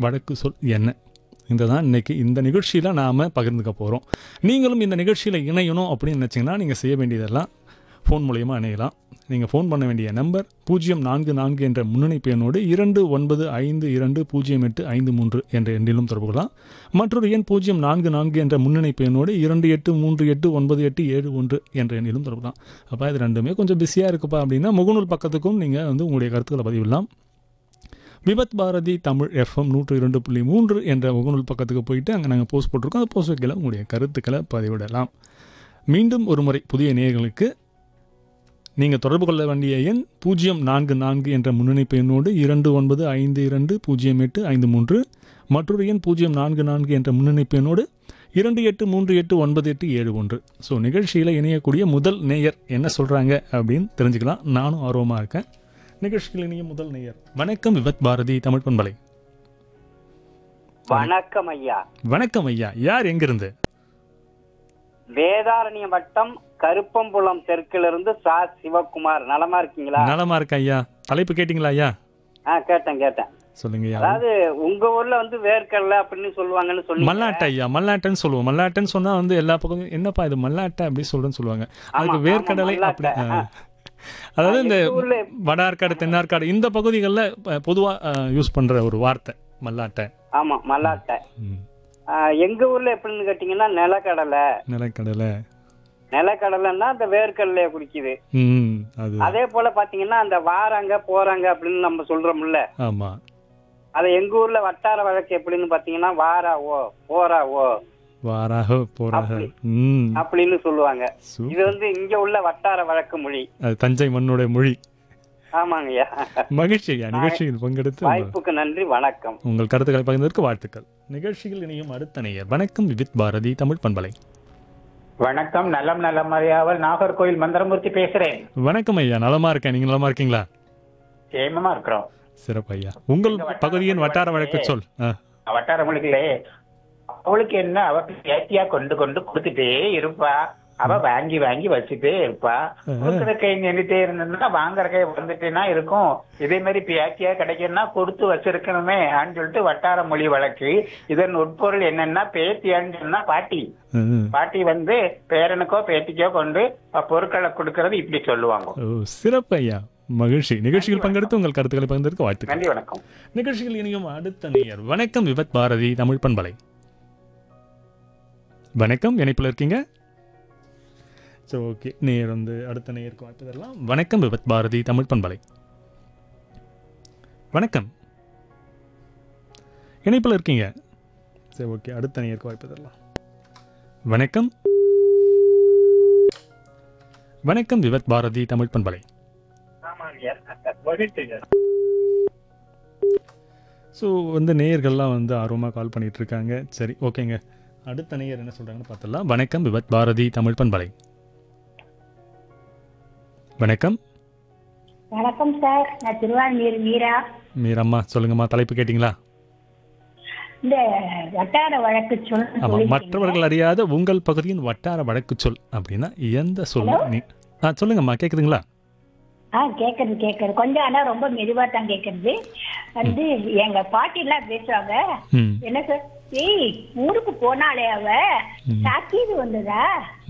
வழக்கு சொல் என்ன? இதுதான் இன்றைக்கி இந்த நிகழ்ச்சியில் நாம் பகிர்ந்துக்க போகிறோம். நீங்களும் இந்த நிகழ்ச்சியில் இணையணும் அப்படின்னு நினச்சிங்கன்னா நீங்கள் செய்ய வேண்டியதெல்லாம் ஃபோன் மூலயமா இணையலாம். நீங்கள் ஃபோன் பண்ண வேண்டிய நம்பர் 044 என்ற முன்னணிப்பு எண்ணோடு 29520853 என்ற எண்ணிலும் தொடர்பு கொள்ளலாம். மற்றொரு எண் 044 என்ற முன்னணிப்பு எண்ணோடு 28389871 என்ற எண்ணிலும் தொடர்பு கொள்ளலாம். அப்போ இது ரெண்டுமே கொஞ்சம் பிஸியாக இருக்குப்பா அப்படின்னா முகநூல் பக்கத்துக்கும் நீங்கள் உங்களுடைய கருத்துக்களை பதிவிடலாம். விபத் பாரதி தமிழ் FM 102.3 என்ற முகநூல் பக்கத்துக்கு போயிட்டு அங்கே நாங்கள் போஸ்ட் போட்டிருக்கோம். அந்த போஸ்ட் வைக்கல உங்களுடைய கருத்துக்களை பதிவிடலாம். மீண்டும் ஒரு முறை புதிய நேயர்களுக்கு நீங்கள் தொடர்பு கொள்ள வேண்டிய எண் 044 என்ற முன்னணிப்பு எண்ணோடு 29520853, மற்றொரு எண் 044 என்ற முன்னணிப்பு எண்ணோடு 28389871. ஸோ நிகழ்ச்சியில் இணையக்கூடிய முதல் நேயர் என்ன சொல்கிறாங்க அப்படின்னு தெரிஞ்சுக்கலாம். நானும் ஆர்வமாக இருக்கேன். நிகழ்ச்சியில் இணைய முதல் நேயர். வணக்கம் விபத் பாரதி தமிழ் பண்பலை. வணக்கம் ஐயா. வணக்கம் ஐயா. யார் எங்கிருந்து? வேதாரண்ய வட்டம் கருப்பம்புலம் தெற்கிலிருந்து சா சிவகுமார். நலமா இருக்கீங்களா? நலமா இருக்க ஐயா. தலைப்பு கேட்டீங்களா ஐயா? கேட்டேன். சொல்லுங்க ஐயா. அதாவது உங்க ஊர்ல வேர்க்கடலை அப்படின்னு சொல்லுவாங்கன்னு சொல்லி மல்லாட்டை ஐயா. மல்லாட்டைன்னு சொல்லுவோம். மல்லாட்டைன்னு சொன்னா எல்லா பக்கம் என்னப்பா இது மல்லாட்டை அப்படி சொல்றேன்னு சொல்லுவாங்க. அதுக்கு வேர்க்கடலை அப்படி. அதாவது இந்த வடார்காடு தென்னார்காடு இந்த பகுதிகளில் பொதுவாக யூஸ் பண்ற ஒரு வார்த்தை மல்லாட்டை. ஆமா, மல்லாட்டை. எங்க ஊர்ல எப்படின்னு கேட்டீங்கன்னா நிலக்கடலைன்னா அந்த வேர்க்கடலைய குறிக்குது. அதே போல பாத்தீங்கன்னா அந்த வாராங்க போறாங்க அப்படின்னு நம்ம சொல்றோம்ல. ஆமா. அது எங்க ஊர்ல வட்டார வழக்கு எப்படின்னு பாத்தீங்கன்னா வாராவோ போராவோ வாராக போராக அப்படின்னு சொல்லுவாங்க. இது இங்க உள்ள வட்டார வழக்கு மொழி. அது தஞ்சை மண்ணுடைய மொழி. ஆமாங்கய்யா. மகிழ்ச்சி. நிகழ்ச்சியில் பங்கெடுத்து வாய்ப்புக்கு நன்றி. வணக்கம். உங்கள் கருத்துக்களை பகிர்ந்ததற்கு வாழ்த்துக்கள். நிகழ்ச்சியில் இணையும் அடுத்த நேயர். வணக்கம் விவித் பாரதி தமிழ் பண்பலை. வணக்கம். நலம் அறியாமல் நாகர்கோவில் மந்திரமூர்த்தி பேசுறேன். வணக்கம் ஐயா. நலமா இருக்கேன். நீங்க நலமா இருக்கீங்களா? சேமமா இருக்கிறோம். சிறப்பு ஐயா. உங்கள் பகுதியின் வட்டார வழக்கு சொல். வட்டார மொழிகளே, அவளுக்கு என்ன, அவளுக்கு ஏத்தியா கொண்டு கொடுத்துட்டே இருப்பா. அவ வாங்கி வச்சுட்டே இருப்பா. கொடுக்குற கை நின்றுட்டே இருந்ததுன்னா வாங்குற கை வந்துட்டேன்னா இருக்கும். இதே மாதிரி பேத்தியா கிடைக்குன்னா கொடுத்து வச்சிருக்கணுமே அப்படின்னு சொல்லிட்டு வட்டார மொழி வழக்கு. இதன் உட்பொருள் என்னன்னா, பேத்தியான்னு சொன்னா பாட்டி பேரனுக்கோ பேத்திக்கோ கொண்டு பொருட்களை கொடுக்கறது இப்படி சொல்லுவாங்க. சிறப்பு ஐயா. மகிழ்ச்சி. நிகழ்ச்சியில் பங்கெடுத்து உங்கள் கருத்துக்களை பகிர்ந்ததற்கு வாழ்த்துக்கள். நன்றி. வணக்கம். நிகழ்ச்சியில் இணையும் அடுத்த நேயர். வணக்கம் விபத் பாரதி தமிழ் பண்பலை. வணக்கம். இணைப்பில் இருக்கீங்க? சரி, ஓகே. நேயர் அடுத்த நேயருக்கு வாய்ப்பு தரலாம். வணக்கம் விபத் பாரதி தமிழ் பண்பலை. வணக்கம். இணைப்பில் இருக்கீங்க? சரி, ஓகே. அடுத்த நேயருக்கு வாய்ப்பு தரலாம். வணக்கம். வணக்கம் விபத் பாரதி தமிழ் பண்பலை. ஸோ நேயர்கள்லாம் ஆர்வமாக கால் பண்ணிட்டு இருக்காங்க. சரி, ஓகேங்க. அடுத்த நேயர் என்ன சொல்றாங்கன்னு பார்த்துடலாம். வணக்கம் விபத் பாரதி தமிழ் பண்பலை. வணக்கம். வணக்கம் சார். நான் திருவாரூர் மீராம்மா. சொல்லுங்கம்மா. தலைப்பு கேட்டீங்களா? இந்த வட்டார வழக்கு சொல். மற்றவர்கள் அறியாத உங்கள் பகுதியின் வட்டார வழக்கு சொல் அப்படின்னா எந்த சொல்லு? சொல்லுங்கம்மா. கேக்குதுங்களா? கேக்குறது கொஞ்சம். ஆனா ரொம்ப மெதுவா தான் கேக்குறது. எங்க பாட்டி எல்லாம் பேசுவாங்க. என்ன சார், ஊருக்கு போனாலே அவ தாக்கீது வந்ததா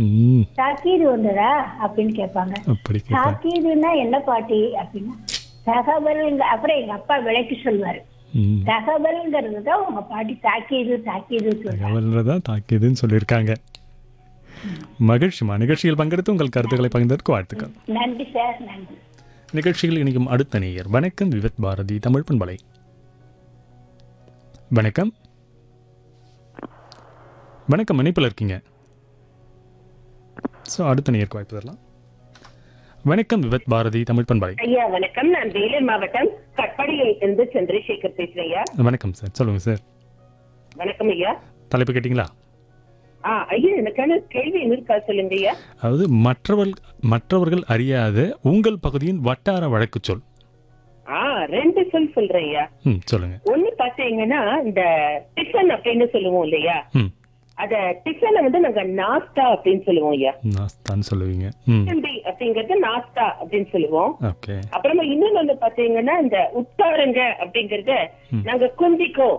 அப்படின்னு கேட்பாங்க. தாக்கீதுன்னா என்ன பாட்டி அப்படின்னா தகவல். அப்புறம் எங்க அப்பா விலைக்கு சொல்வாரு, தகவல்ங்கிறதுதான் உங்க பாட்டி தாக்கீதுன்னு சொல்லியிருக்காங்க. மகிழ்ச்சிமா. நிகழ்ச்சியில் பங்கெடுத்து உங்கள் கருத்துக்களை பகிர்ந்ததற்கு வாழ்த்துக்கள். நன்றி சார். நன்றி. நிகழ்ச்சியில் இணைக்கும் அடுத்த நேயர். வணக்கம் விவித் பாரதி தமிழ் பண்பலை. வணக்கம். வணக்கம். இணைப்பில் இருக்கீங்க? ஸோ அடுத்த நேயருக்கு வாய்ப்பு தரலாம். வணக்கம் விவித் பாரதி தமிழ் பண்பலை. ஐயா வணக்கம். நான் வேலூர் மாவட்டம் கட்பாடியில் இருந்து சந்திரசேகர் பேசுறேன். வணக்கம் சார். சொல்லுங்க சார். வணக்கம் ஐயா. தலைப்பு கேட்டீங்களா? ஐயா எனக்கான கேள்வி இருக்கா சொல்லுங்க ஐயா. அதாவது மற்றவர்கள் அறியாத உங்கள் பகுதியின் வட்டார வழக்கு சொல். ரெண்டு சொல்றேன் ஐயா. சொல்லுங்க. ஒண்ணு பாத்தீங்கன்னா இந்த டிஃபன் அப்படின்னு சொல்லுவோம் இல்லையா, அத டிஃபனை நாங்க நாஸ்டா அப்படின்னு சொல்லுவோம் ஐயா. நாஸ்தான்னு சொல்லுவீங்க. அப்படிங்கறது நாஸ்டா அப்படின்னு சொல்லுவோம். ஓகே. அப்புறமா இன்னொன்னு பாத்தீங்கன்னா இந்த உட்காருங்க அப்படிங்கறத நாங்க குந்திக்கோ